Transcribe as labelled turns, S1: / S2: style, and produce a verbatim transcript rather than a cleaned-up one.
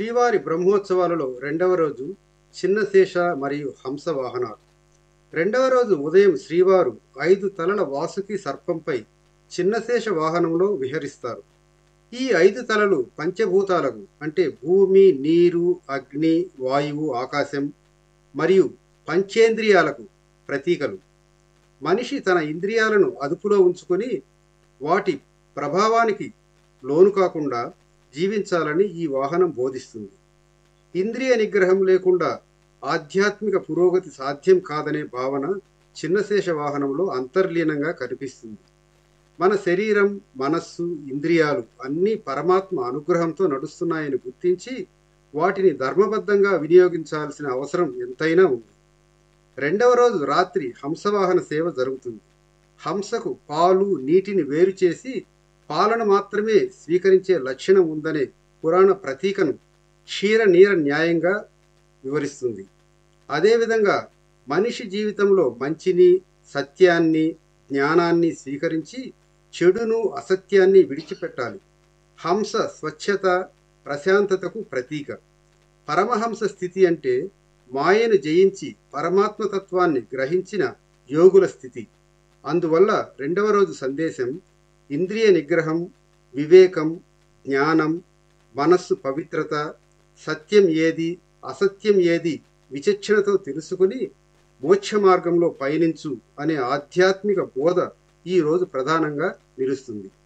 S1: శ్రీవారి బ్రహ్మోత్సవాలలో రెండవ రోజు చిన్నశేష మరియు హంస వాహనాలు. రెండవ రోజు ఉదయం శ్రీవారు ఐదు తలల వాసుకి సర్పంపై చిన్నశేష వాహనంలో విహరిస్తారు. ఈ ఐదు తలలు పంచభూతాలకు అంటే భూమి, నీరు, అగ్ని, వాయువు, ఆకాశం మరియు పంచేంద్రియాలకు ప్రతీకలు. మనిషి తన ఇంద్రియాలను అదుపులో ఉంచుకొని వాటి ప్రభావానికి లోను కాకుండా జీవించాలని ఈ వాహనం బోధిస్తుంది. ఇంద్రియ నిగ్రహం లేకుండా ఆధ్యాత్మిక పురోగతి సాధ్యం కాదనే భావన చిన్నశేష వాహనంలో అంతర్లీనంగా కనిపిస్తుంది. మన శరీరం, మనస్సు, ఇంద్రియాలు అన్నీ పరమాత్మ అనుగ్రహంతో నడుస్తున్నాయని గుర్తించి వాటిని ధర్మబద్ధంగా వినియోగించాల్సిన అవసరం ఎంతైనా ఉంది. రెండవ రోజు రాత్రి హంసవాహన సేవ జరుగుతుంది. హంసకు పాలు, నీటిని వేరు చేసి పాలను మాత్రమే స్వీకరించే లక్షణం ఉందనే పురాణ ప్రతీకను క్షీర నీర న్యాయంగా వివరిస్తుంది. అదేవిధంగా మనిషి జీవితంలో మంచిని, సత్యాన్ని, జ్ఞానాన్ని స్వీకరించి చెడును, అసత్యాన్ని విడిచిపెట్టాలి. హంస స్వచ్ఛత, ప్రశాంతతకు ప్రతీక. పరమహంస స్థితి అంటే మాయను జయించి పరమాత్మతత్వాన్ని గ్రహించిన యోగుల స్థితి. అందువల్ల రెండవ రోజు సందేశం ఇంద్రియ నిగ్రహం, వివేకం, జ్ఞానం, మనస్సు పవిత్రత, సత్యం ఏది, అసత్యం ఏది విచక్షణతో తెలుసుకుని మోక్ష మార్గంలో పయనించు అనే ఆధ్యాత్మిక బోధ ఈ రోజు ప్రధానంగా నిలుస్తుంది.